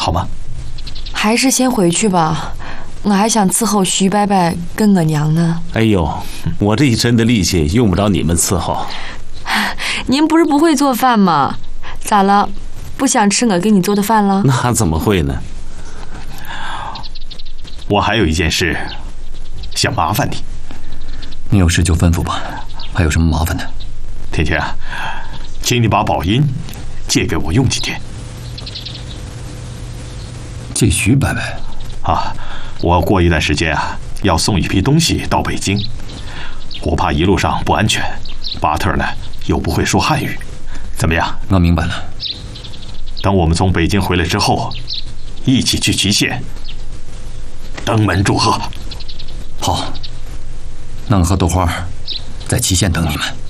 好吗？ 还是先回去吧，我还想伺候徐伯伯跟我娘呢。 哎呦，我这一身的力气用不着你们伺候。 您不是不会做饭吗？咋了？不想吃我给你做的饭了？ 那怎么会呢？ 我还有一件事想麻烦你。 你有事就吩咐吧，还有什么麻烦的？ 天天啊，请你把宝音借给我用几天。 借徐伯伯？ 啊，我过一段时间啊，要送一批东西到北京，我怕一路上不安全。巴特呢又不会说汉语，怎么样？ 我明白了。 等我们从北京回来之后，一起去祁县登门祝贺。 好，那我和豆花在祁县等你们。